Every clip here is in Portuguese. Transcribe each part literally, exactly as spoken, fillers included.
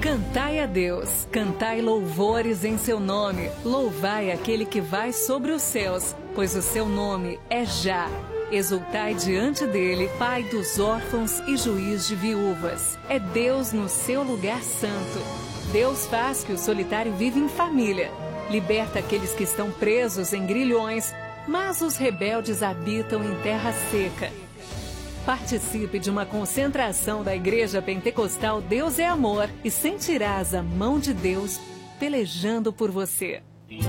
Cantai a Deus, cantai louvores em seu nome, louvai aquele que vai sobre os céus, pois o seu nome é Já. Exultai diante dele, Pai dos órfãos e juiz de viúvas. É Deus no seu lugar santo. Deus faz que o solitário viva em família. Liberta aqueles que estão presos em grilhões, mas os rebeldes habitam em terra seca. Participe de uma concentração da Igreja Pentecostal Deus é Amor e sentirás a mão de Deus pelejando por você.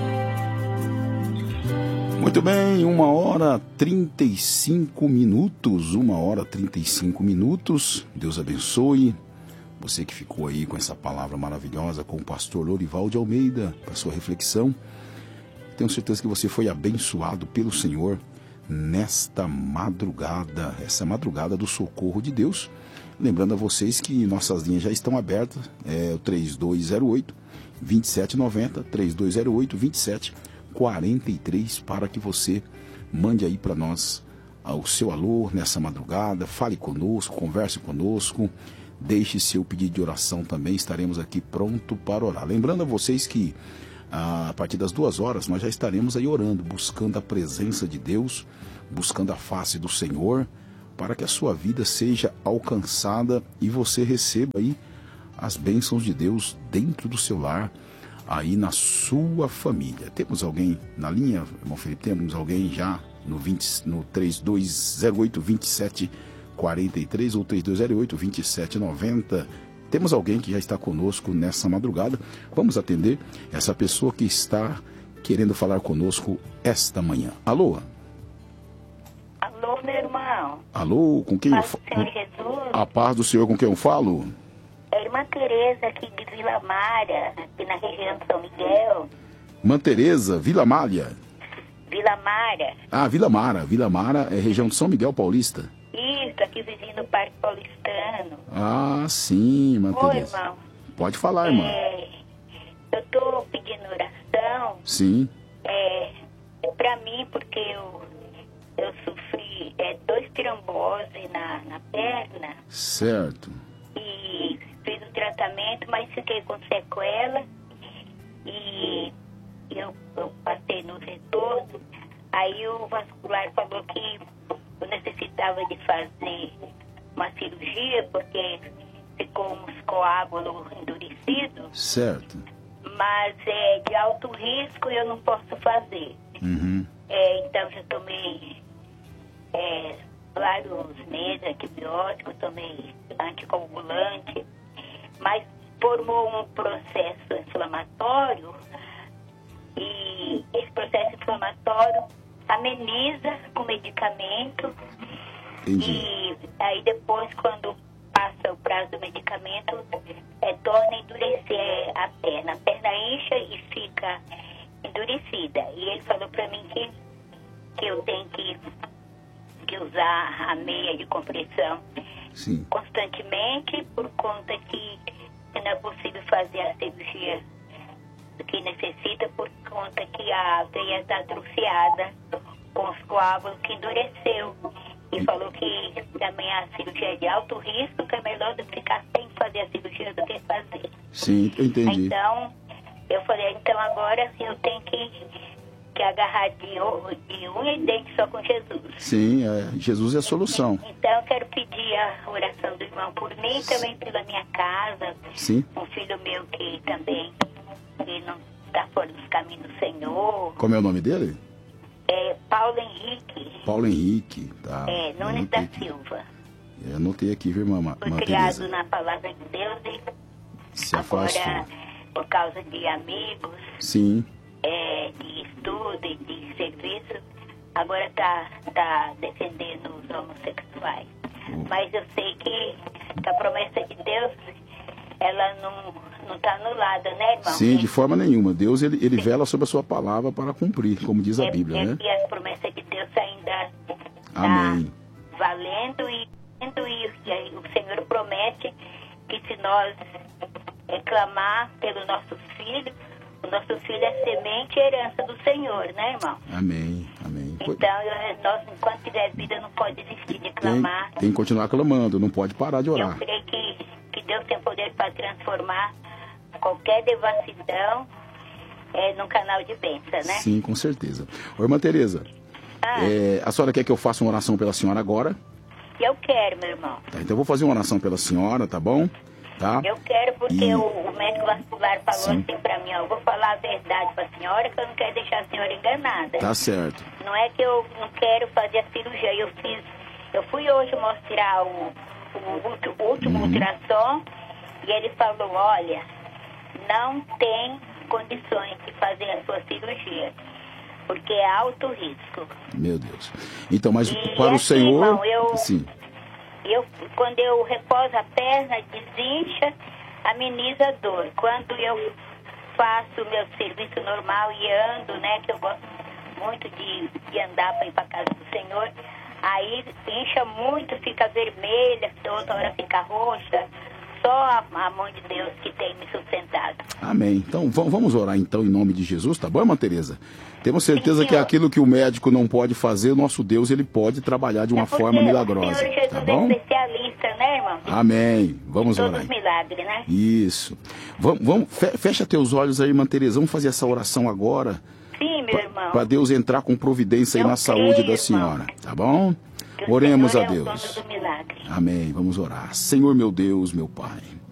Muito bem, uma hora trinta e cinco minutos, uma hora trinta e cinco minutos. Deus abençoe você que ficou aí com essa palavra maravilhosa com o pastor Lorival de Almeida, para sua reflexão. Tenho certeza que você foi abençoado pelo Senhor nesta madrugada, essa madrugada do socorro de Deus. Lembrando a vocês que nossas linhas já estão abertas, é o três dois zero oito, dois sete nove zero, três dois zero oito, dois sete quatro três, para que você mande aí para nós o seu alô nessa madrugada, fale conosco, converse conosco, deixe seu pedido de oração também, estaremos aqui pronto para orar. Lembrando a vocês que a partir das duas horas nós já estaremos aí orando, buscando a presença de Deus, buscando a face do Senhor, para que a sua vida seja alcançada e você receba aí as bênçãos de Deus dentro do seu lar, aí na sua família. Temos alguém na linha, irmão Felipe? Temos alguém já no, vinte, no três dois zero oito, dois sete quatro três ou três dois zero oito, dois sete nove zero. Temos alguém que já está conosco nessa madrugada. Vamos atender essa pessoa que está querendo falar conosco esta manhã. Alô? Alô, meu irmão. Alô, com quem paz eu falo? Senhor Jesus. A paz do Senhor, com quem eu falo? É a irmã Tereza aqui de Vila Mara, aqui na região de São Miguel. Irmã Tereza, Vila Malha. Vila Mara. Ah, Vila Mara. Vila Mara é região de São Miguel Paulista. Isso, aqui vizinho do Parque Paulistano. Ah, sim, irmã Oi, Tereza. irmão. Pode falar, irmã. É, eu tô pedindo oração. Sim. É, pra mim, porque eu, eu sofri é, dois trombose na, na perna. Certo. E fiz o tratamento, mas fiquei com sequela. E eu, eu passei no retorno. Aí o vascular falou que eu necessitava de fazer uma cirurgia, porque ficou uns coágulos endurecidos. Certo. Mas é de alto risco e eu não posso fazer. Uhum. É, então já tomei é, vários meses antibiótico, tomei anticoagulante, mas formou um processo inflamatório e esse processo inflamatório ameniza com medicamento. Entendi. E aí depois, quando passa o prazo do medicamento, é, torna a endurecer a perna. A perna incha e fica endurecida. E ele falou pra mim que, que eu tenho que, que usar a meia de compressão Sim. constantemente, por conta que não é possível fazer a cirurgia que necessita, por conta que a veia está atrofiada com os coágulos que endureceu. E falou que também a cirurgia é de alto risco, que é melhor do que ficar sem fazer a cirurgia do que fazer. Sim, eu entendi. Então, eu falei, então agora eu tenho que, que agarrar de, de unha e dente só com Jesus. Sim, é, Jesus é a solução. Então eu quero pedir a oração do irmão por mim e também pela minha casa. Sim. Um filho meu que também que não está fora dos caminhos do Senhor. Como é o nome dele? É Paulo Henrique. Paulo Henrique, tá. É, Nunes da Silva. Eu anotei aqui, viu, irmã? Foi irmã criado Tereza. na palavra de Deus e Se afastou. agora, por causa de amigos, Sim. é, de estudo e de serviço, agora está tá defendendo os homossexuais. Oh. Mas eu sei que, que a promessa de Deus, ela não não está anulada, né, irmão? Sim, de forma nenhuma. Deus, ele, ele vela sobre a sua palavra para cumprir, como diz a é, Bíblia, é né? que as promessas de Deus ainda Amém. tá valendo e, e aí o Senhor promete que se nós clamar pelo nosso filho, o nosso filho é semente e herança do Senhor, né, irmão? Amém, amém. Então, eu, nós, enquanto tiver vida, não pode desistir de Tem, clamar. tem que continuar clamando, não pode parar de Eu orar. creio que, que Deus tem poder para transformar qualquer devassidão é, num canal de bênção, né? Sim, com certeza. Ô, irmã Tereza, Ah. é, a senhora quer que eu faça uma oração pela senhora agora? Eu quero, meu irmão. Tá, então eu vou fazer uma oração pela senhora, tá bom? Tá? Eu quero porque E- o, o médico vascular falou Sim. assim pra mim, ó, eu vou falar a verdade pra senhora que eu não quero deixar a senhora enganada. Tá certo. Não é que eu não quero fazer a cirurgia, eu fiz, eu fui hoje mostrar o, o, ulti- o último Uhum. ultrassom e ele falou, olha, não tem condições de fazer a sua cirurgia, porque é alto risco. Meu Deus. Então, mas E para o assim, Senhor... irmão, eu- Sim. Eu, quando eu repouso a perna, desincha, ameniza a dor. Quando eu faço o meu serviço normal e ando, né, que eu gosto muito de, de andar para ir para casa do Senhor, aí incha muito, fica vermelha, outra hora fica roxa. Só a, a mão de Deus que tem me sustentado. Amém. Então, va- vamos orar então em nome de Jesus, tá bom, irmã Tereza? Temos certeza Sim, que senhor. aquilo que o médico não pode fazer, o nosso Deus, ele pode trabalhar de uma É porque forma o milagrosa, Senhor Jesus tá bom? é especialista, né, irmão? Amém. Vamos Todos orar. os milagres, né? Isso. Vamos, vamos, fe- fecha teus olhos aí, irmã Tereza. Vamos fazer essa oração agora, Sim, meu irmão. para Deus entrar com providência aí Eu na creio, saúde da irmão. senhora, tá bom? Que o Oremos Senhor a é o Deus. dono do milagre. Amém. Vamos orar. Senhor meu Deus, meu Pai.